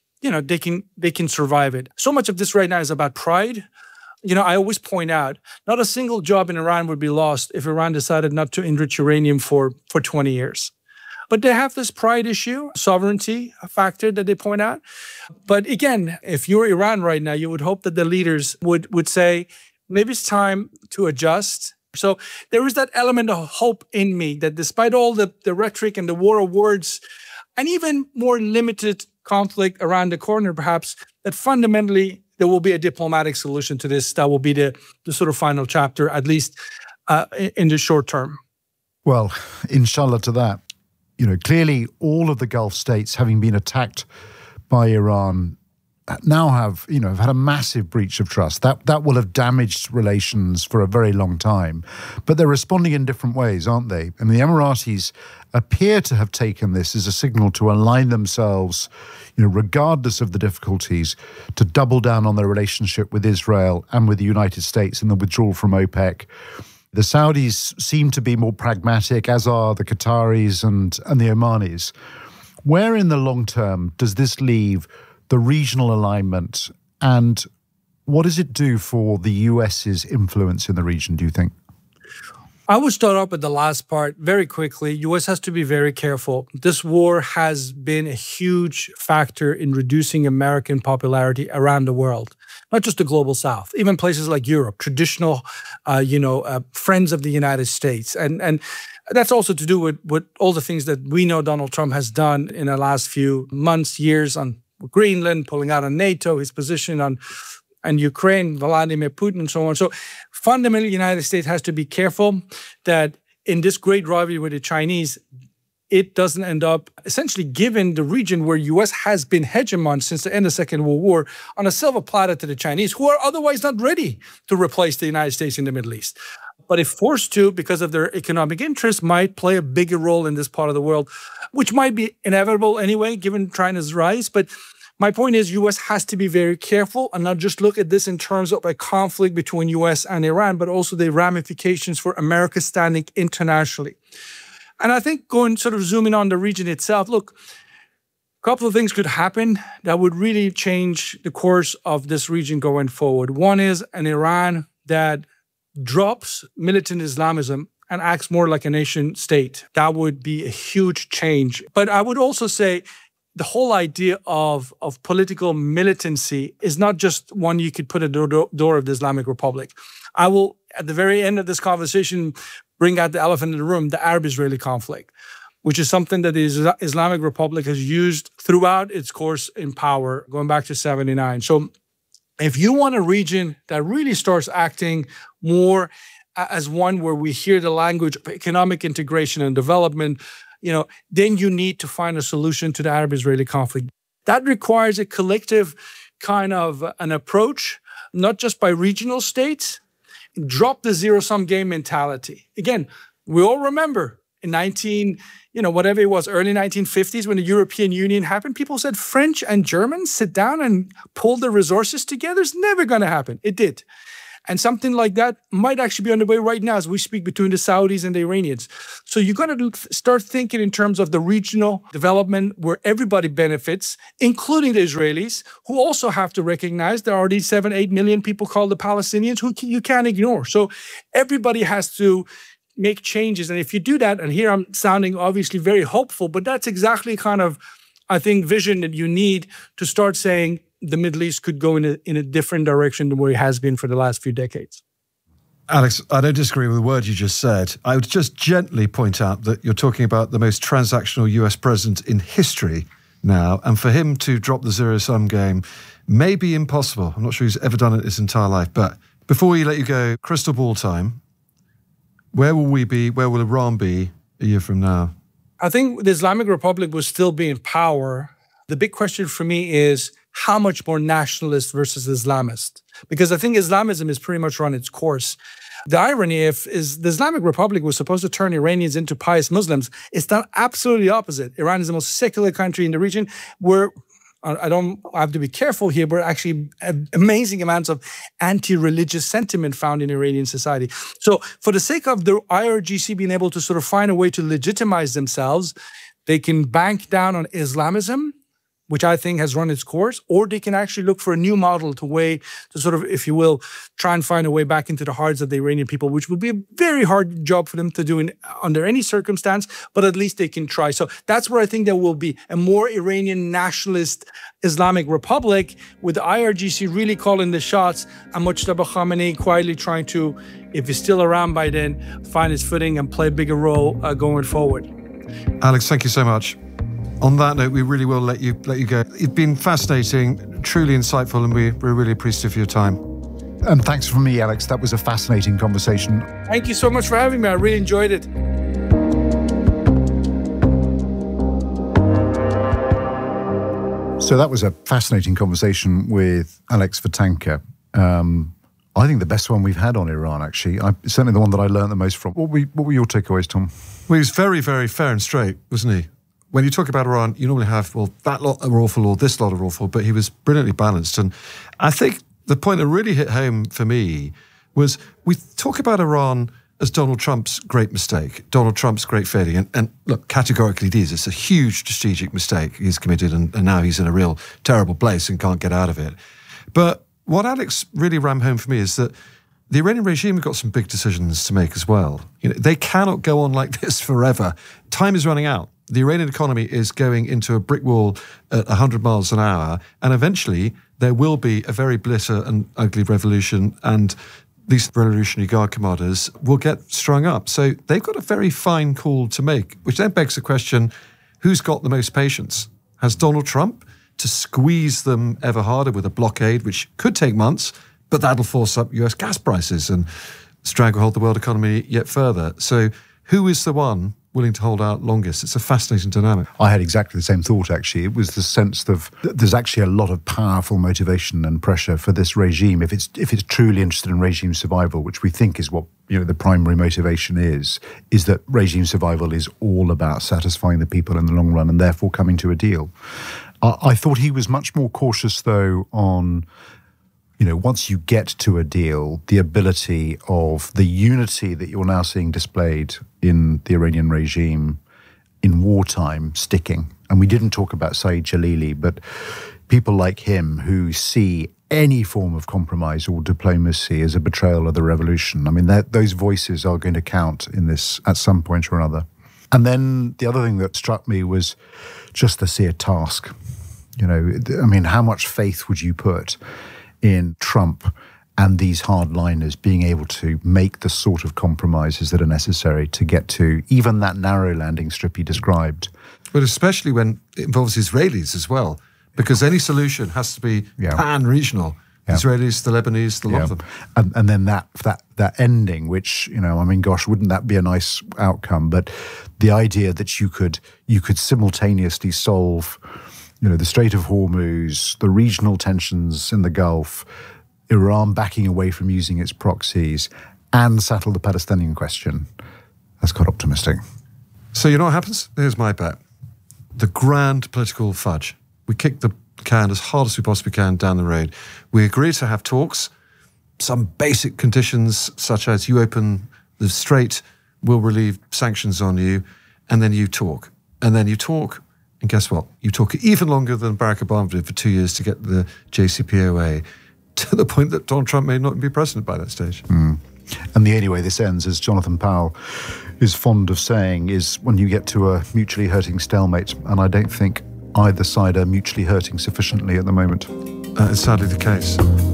they can survive it. So much of this right now is about pride. I always point out, not a single job in Iran would be lost if Iran decided not to enrich uranium for 20 years. But they have this pride issue, sovereignty factor that they point out. But again, if you're Iran right now, you would hope that the leaders would say, maybe it's time to adjust. So there is that element of hope in me that despite all the rhetoric and the war of words, and even more limited conflict around the corner, perhaps, that fundamentally there will be a diplomatic solution to this. That will be the sort of final chapter, at least in the short term. Well, inshallah to that. Clearly all of the Gulf states, having been attacked by Iran, now have had a massive breach of trust. That will have damaged relations for a very long time. But they're responding in different ways, aren't they? And the Emiratis appear to have taken this as a signal to align themselves, regardless of the difficulties, to double down on their relationship with Israel and with the United States and the withdrawal from OPEC. The Saudis seem to be more pragmatic, as are the Qataris and the Omanis. Where in the long term does this leave the regional alignment, and what does it do for the US's influence in the region, do you think? I would start off with the last part very quickly. US has to be very careful. This war has been a huge factor in reducing American popularity around the world, not just the global South, even places like Europe, traditional, friends of the United States. And that's also to do with all the things that we know Donald Trump has done in the last few months, years on Greenland, pulling out on NATO, his position on Ukraine, Vladimir Putin, and so on. So fundamentally, the United States has to be careful that in this great rivalry with the Chinese, it doesn't end up essentially giving the region where U.S. has been hegemon since the end of the Second World War on a silver platter to the Chinese, who are otherwise not ready to replace the United States in the Middle East. But if forced to, because of their economic interests, might play a bigger role in this part of the world, which might be inevitable anyway, given China's rise. But my point is, U.S. has to be very careful and not just look at this in terms of a conflict between U.S. and Iran, but also the ramifications for America standing internationally. And I think zooming on the region itself, look, a couple of things could happen that would really change the course of this region going forward. One is an Iran that drops militant Islamism and acts more like a nation state. That would be a huge change. But I would also say the whole idea of political militancy is not just one you could put at the door of the Islamic Republic. I will, at the very end of this conversation, bring out the elephant in the room, the Arab-Israeli conflict, which is something that the Islamic Republic has used throughout its course in power, going back to 1979. So if you want a region that really starts acting more as one where we hear the language of economic integration and development, then you need to find a solution to the Arab-Israeli conflict. That requires a collective kind of an approach, not just by regional states. Drop the zero-sum game mentality. Again, we all remember in whatever it was, early 1950s, when the European Union happened, people said French and Germans sit down and pull their resources together. It's never going to happen. It did. And something like that might actually be underway right now as we speak between the Saudis and the Iranians. So you're going to start thinking in terms of the regional development where everybody benefits, including the Israelis, who also have to recognize there are these 7-8 million people called the Palestinians who you can't ignore. So everybody has to make changes. And if you do that, and here I'm sounding obviously very hopeful, but that's exactly kind of, I think, vision that you need to start saying, the Middle East could go in a different direction than where it has been for the last few decades. Alex, I don't disagree with the word you just said. I would just gently point out that you're talking about the most transactional US president in history now, and for him to drop the zero-sum game may be impossible. I'm not sure he's ever done it his entire life. But before we let you go, crystal ball time, where will we be? Where will Iran be a year from now? I think the Islamic Republic will still be in power. The big question for me is, how much more nationalist versus Islamist? Because I think Islamism has pretty much run its course. The irony is the Islamic Republic was supposed to turn Iranians into pious Muslims. It's done absolutely the opposite. Iran is the most secular country in the region where, I have to be careful here, but actually amazing amounts of anti-religious sentiment found in Iranian society. So for the sake of the IRGC being able to sort of find a way to legitimize themselves, they can bank down on Islamism, which I think has run its course, or they can actually look for a new model to sort of, if you will, try and find a way back into the hearts of the Iranian people, which will be a very hard job for them to do under any circumstance, but at least they can try. So that's where I think there will be a more Iranian nationalist Islamic Republic, with the IRGC really calling the shots, and Mojtaba Khamenei quietly trying to, if he's still around by then, find his footing and play a bigger role going forward. Alex, thank you so much. On that note, we really will let you go. It's been fascinating, truly insightful, and we're really appreciative of your time. And thanks from me, Alex. That was a fascinating conversation. Thank you so much for having me. I really enjoyed it. So that was a fascinating conversation with Alex Vatanka. I think the best one we've had on Iran, actually. Certainly the one that I learned the most from. What were your takeaways, Tom? Well, he was very, very fair and straight, wasn't he? When you talk about Iran, you normally have, well, that lot are awful or this lot are awful, but he was brilliantly balanced. And I think the point that really hit home for me was we talk about Iran as Donald Trump's great mistake, Donald Trump's great failure. And look, categorically it is. It's a huge strategic mistake he's committed, and now he's in a real terrible place and can't get out of it. But what Alex really rammed home for me is that the Iranian regime have got some big decisions to make as well. They cannot go on like this forever. Time is running out. The Iranian economy is going into a brick wall at 100 miles an hour, and eventually there will be a very bitter and ugly revolution, and these Revolutionary Guard commanders will get strung up. So they've got a very fine call to make, which then begs the question, who's got the most patience? Has Donald Trump to squeeze them ever harder with a blockade, which could take months, but that'll force up US gas prices and stranglehold the world economy yet further? So who is the one willing to hold out longest? It's a fascinating dynamic. I had exactly the same thought, actually. It was the sense of there's actually a lot of powerful motivation and pressure for this regime, if it's truly interested in regime survival, which we think is what the primary motivation is that regime survival is all about satisfying the people in the long run and therefore coming to a deal. I thought he was much more cautious, though, on once you get to a deal, the ability of the unity that you're now seeing displayed in the Iranian regime in wartime sticking. And we didn't talk about Saeed Jalili, but people like him who see any form of compromise or diplomacy as a betrayal of the revolution. I mean, those voices are going to count in this at some point or another. And then the other thing that struck me was just the sheer task. How much faith would you put in Trump and these hardliners being able to make the sort of compromises that are necessary to get to even that narrow landing strip he described? But especially when it involves Israelis as well, because any solution has to be pan-regional. Yeah. Israelis, the Lebanese, the lot of them. And then that ending, which, gosh, wouldn't that be a nice outcome? But the idea that you could simultaneously solve the Strait of Hormuz, the regional tensions in the Gulf, Iran backing away from using its proxies, and settle the Palestinian question. That's quite optimistic. So you know what happens? Here's my bet. The grand political fudge. We kick the can as hard as we possibly can down the road. We agree to have talks. Some basic conditions, such as you open the strait, we'll relieve sanctions on you, and then you talk. And then you talk, and guess what? You talk even longer than Barack Obama did for 2 years to get the JCPOA, to the point that Donald Trump may not be president by that stage. And the only way this ends, as Jonathan Powell is fond of saying, is when you get to a mutually hurting stalemate. And I don't think either side are mutually hurting sufficiently at the moment. That is sadly the case.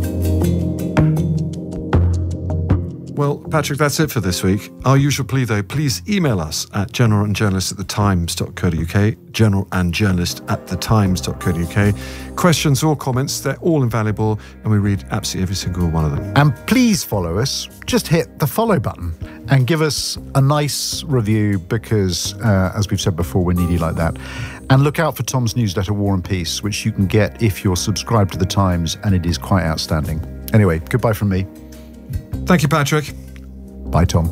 Well, Patrick, that's it for this week. Our usual plea, though, please email us at generalandjournalist@thetimes.co.uk, generalandjournalist@thetimes.co.uk. Questions or comments, they're all invaluable, and we read absolutely every single one of them. And please follow us. Just hit the follow button and give us a nice review because, as we've said before, we're needy like that. And look out for Tom's newsletter, War and Peace, which you can get if you're subscribed to The Times, and it is quite outstanding. Anyway, goodbye from me. Thank you, Patrick. Bye, Tom.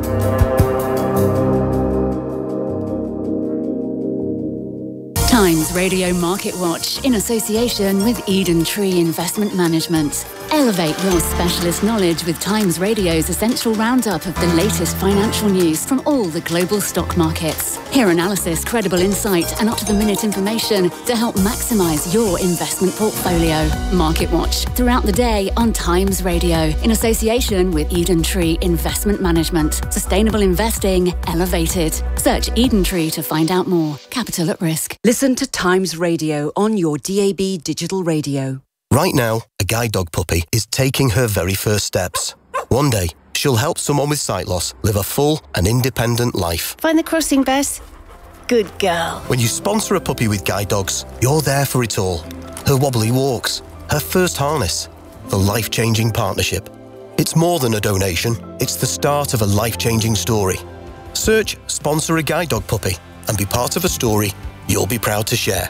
Times Radio Market Watch in association with Eden Tree Investment Management. Elevate your specialist knowledge with Times Radio's essential roundup of the latest financial news from all the global stock markets. Hear analysis, credible insight, and up-to-the-minute information to help maximise your investment portfolio. Market Watch throughout the day on Times Radio in association with Eden Tree Investment Management. Sustainable investing elevated. Search Eden Tree to find out more. Capital at risk. Listen to Times Radio on your DAB digital radio. Right now, a guide dog puppy is taking her very first steps. One day, she'll help someone with sight loss live a full and independent life. Find the crossing, Bess. Good girl. When you sponsor a puppy with guide dogs, you're there for it all. Her wobbly walks, her first harness, the life-changing partnership. It's more than a donation, it's the start of a life-changing story. Search Sponsor a Guide Dog Puppy and be part of a story you'll be proud to share.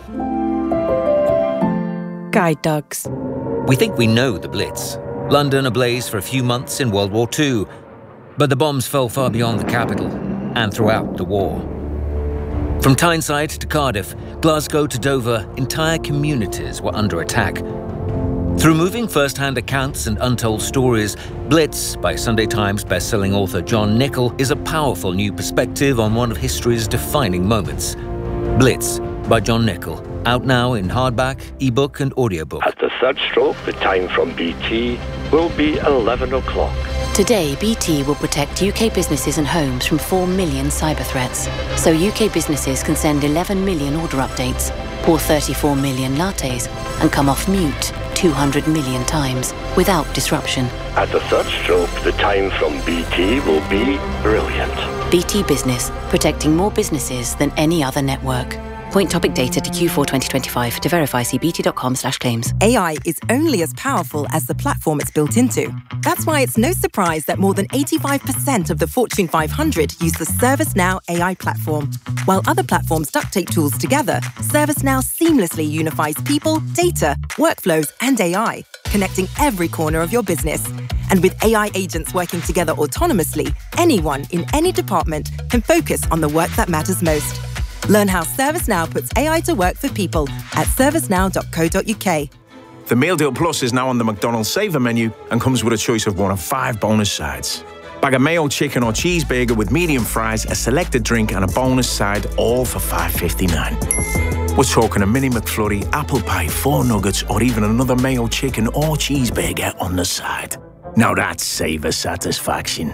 Guide dogs. We think we know the Blitz. London ablaze for a few months in World War II. But the bombs fell far beyond the capital and throughout the war. From Tyneside to Cardiff, Glasgow to Dover, entire communities were under attack. Through moving first-hand accounts and untold stories, Blitz, by Sunday Times bestselling author John Nichol, is a powerful new perspective on one of history's defining moments. Blitz, by John Nichol, out now in hardback, ebook and audiobook. At the third stroke, the time from BT will be 11 o'clock. Today, BT will protect UK businesses and homes from 4 million cyber threats. So UK businesses can send 11 million order updates, pour 34 million lattes, and come off mute 200 million times without disruption. At the third stroke, the time from BT will be brilliant. BT Business, protecting more businesses than any other network. Point topic data to Q4 2025. To verify, see bt.com/claims. AI is only as powerful as the platform it's built into. That's why it's no surprise that more than 85% of the Fortune 500 use the ServiceNow AI platform. While other platforms duct tape tools together, ServiceNow seamlessly unifies people, data, workflows, and AI, connecting every corner of your business. And with AI agents working together autonomously, anyone in any department can focus on the work that matters most. Learn how ServiceNow puts AI to work for people at servicenow.co.uk. The Meal Deal Plus is now on the McDonald's Saver menu and comes with a choice of 1 of 5 bonus sides. Bag of mayo, chicken or cheeseburger with medium fries, a selected drink and a bonus side, all for $5.59. We're talking a mini McFlurry, apple pie, 4 nuggets or even another mayo, chicken or cheeseburger on the side. Now that's Saver satisfaction.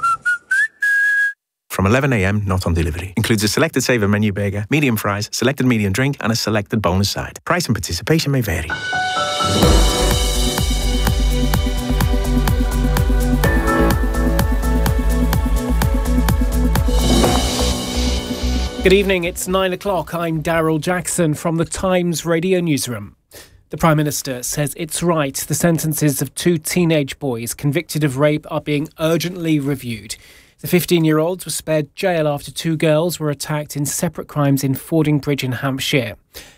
From 11 a.m, not on delivery. Includes a selected Saver menu burger, medium fries, selected medium drink, and a selected bonus side. Price and participation may vary. Good evening, it's 9 o'clock. I'm Daryl Jackson from the Times Radio Newsroom. The Prime Minister says it's right the sentences of 2 teenage boys convicted of rape are being urgently reviewed. The 15-year-olds were spared jail after 2 girls were attacked in separate crimes in Fordingbridge in Hampshire.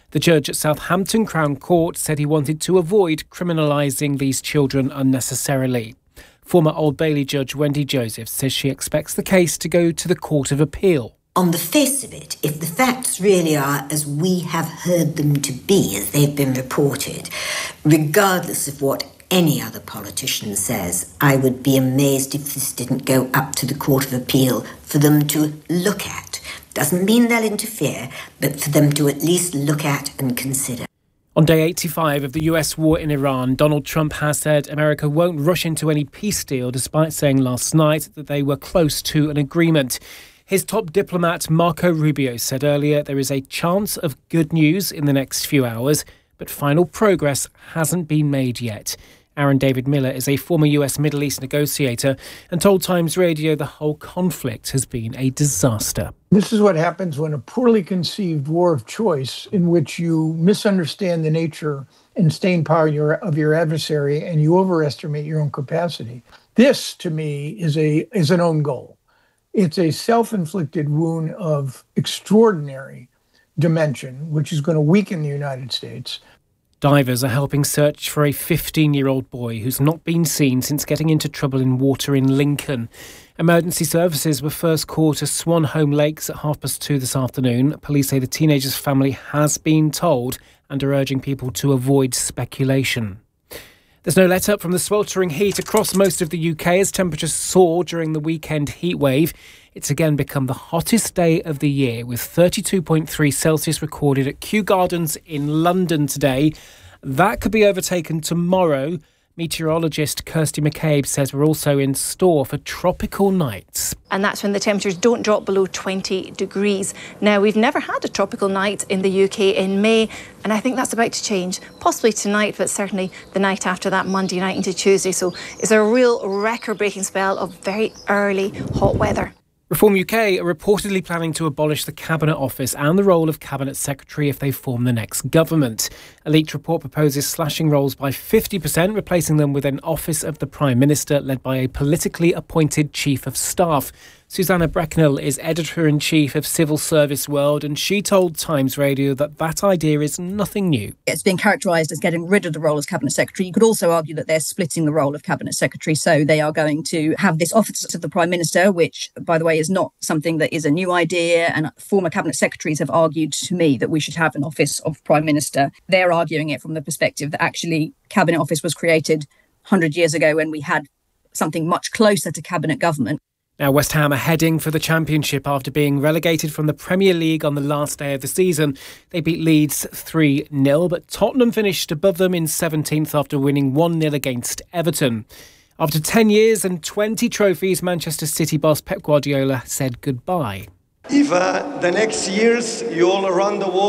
The judge at Southampton Crown Court said he wanted to avoid criminalising these children unnecessarily. Former Old Bailey judge Wendy Joseph says she expects the case to go to the Court of Appeal. On the face of it, if the facts really are as we have heard them to be, as they've been reported, regardless of what any other politician says, I would be amazed if this didn't go up to the Court of Appeal for them to look at. Doesn't mean they'll interfere, but for them to at least look at and consider. On day 85 of the US war in Iran, Donald Trump has said America won't rush into any peace deal, despite saying last night that they were close to an agreement. His top diplomat, Marco Rubio, said earlier there is a chance of good news in the next few hours, but final progress hasn't been made yet. Aaron David Miller is a former US Middle East negotiator and told Times Radio the whole conflict has been a disaster. This is what happens when a poorly conceived war of choice, in which you misunderstand the nature and staying power of your adversary and you overestimate your own capacity. This, to me, is an own goal. It's a self-inflicted wound of extraordinary dimension, which is going to weaken the United States. Divers are helping search for a 15-year-old boy who's not been seen since getting into trouble in water in Lincoln. Emergency services were first called to Swanholme Lakes at 2:30 this afternoon. Police say the teenager's family has been told and are urging people to avoid speculation. There's no let-up from the sweltering heat across most of the UK as temperatures soar during the weekend heatwave. It's again become the hottest day of the year, with 32.3 Celsius recorded at Kew Gardens in London today. That could be overtaken tomorrow. Meteorologist Kirsty McCabe says we're also in store for tropical nights. And that's when the temperatures don't drop below 20 degrees. Now, we've never had a tropical night in the UK in May, and I think that's about to change, possibly tonight, but certainly the night after that, Monday night into Tuesday. So it's a real record-breaking spell of very early hot weather. Reform UK are reportedly planning to abolish the Cabinet Office and the role of Cabinet Secretary if they form the next government. A leaked report proposes slashing roles by 50%, replacing them with an Office of the Prime Minister led by a politically appointed Chief of Staff. Susanna Brecknell is Editor-in-Chief of Civil Service World, and she told Times Radio that idea is nothing new. It's been characterised as getting rid of the role as Cabinet Secretary. You could also argue that they're splitting the role of Cabinet Secretary, so they are going to have this Office of the Prime Minister, which, by the way, is not something that is a new idea, and former Cabinet Secretaries have argued to me that we should have an Office of Prime Minister. They're arguing it from the perspective that actually Cabinet Office was created 100 years ago when we had something much closer to Cabinet government. Now, West Ham are heading for the Championship after being relegated from the Premier League on the last day of the season. They beat Leeds 3-0, but Tottenham finished above them in 17th after winning 1-0 against Everton. After 10 years and 20 trophies, Manchester City boss Pep Guardiola said goodbye. If the next years you all around the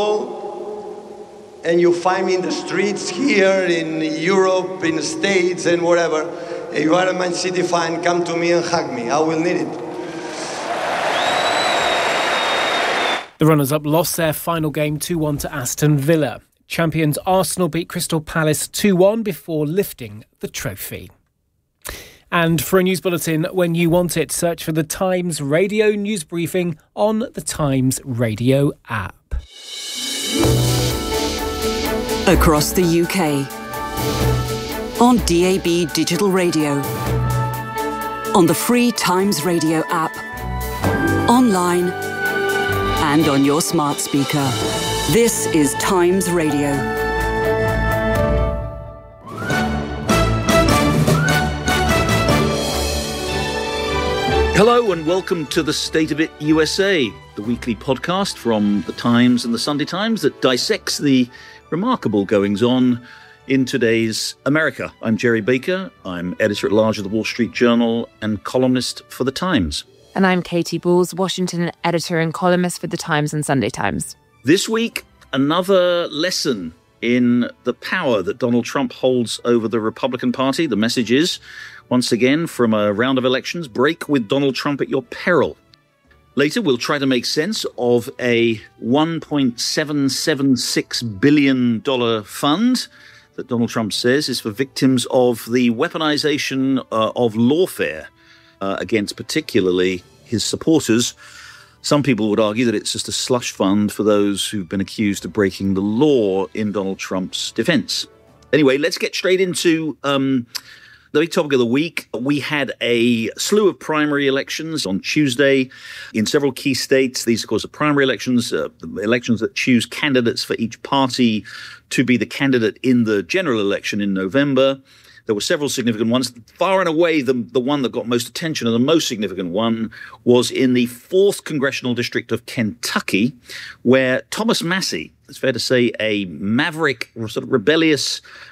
world and you find me in the streets here in Europe, in the States and whatever, if you are a Man City fan, come to me and hug me. I will need it. The runners-up lost their final game 2-1 to Aston Villa. Champions Arsenal beat Crystal Palace 2-1 before lifting the trophy. And for a news bulletin when you want it, search for the Times Radio News Briefing on the Times Radio app. Across the UK. On DAB Digital Radio, on the free Times Radio app, online and on your smart speaker. This is Times Radio. Hello and welcome to The State of It USA, the weekly podcast from The Times and The Sunday Times that dissects the remarkable goings-on in today's America. I'm Jerry Baker. I'm editor-at-large of the Wall Street Journal and columnist for The Times. And I'm Katie Bowles, Washington editor and columnist for The Times and Sunday Times. This week, another lesson in the power that Donald Trump holds over the Republican Party. The message is, once again, from a round of elections, break with Donald Trump at your peril. Later, we'll try to make sense of a $1.776 billion fund that Donald Trump says is for victims of the weaponization of lawfare against particularly his supporters. Some people would argue that it's just a slush fund for those who've been accused of breaking the law in Donald Trump's defense. Anyway, let's get straight into the big topic of the week. We had a slew of primary elections on Tuesday in several key states. These, of course, are primary elections, elections that choose candidates for each party to be the candidate in the general election in November. There were several significant ones. Far and away, the one that got most attention and the most significant one was in the 4th Congressional District of Kentucky, where Thomas Massie, it's fair to say a maverick, sort of rebellious